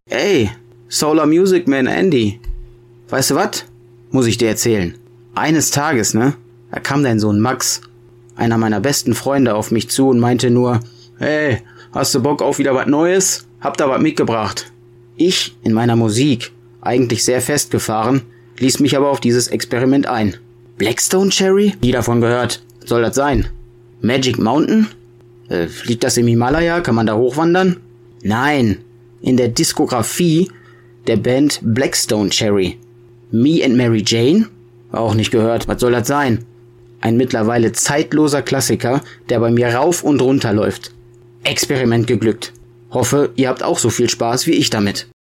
Ey, Solar Music Man Andy. Weißt du was? Muss ich dir erzählen. Eines Tages, da kam dein Sohn Max, einer meiner besten Freunde, auf mich zu und meinte nur, hey, hast du Bock auf wieder was Neues? Hab da was mitgebracht. Ich, in meiner Musik, eigentlich sehr festgefahren, ließ mich aber auf dieses Experiment ein. Blackstone Cherry? Nie davon gehört. Was soll das sein? Magic Mountain? Liegt das im Himalaya? Kann man da hochwandern? Nein, in der Diskografie der Band Blackstone Cherry. Me and Mary Jane? Auch nicht gehört. Was soll das sein? Ein mittlerweile zeitloser Klassiker, der bei mir rauf und runter läuft. Experiment geglückt. Hoffe, ihr habt auch so viel Spaß wie ich damit.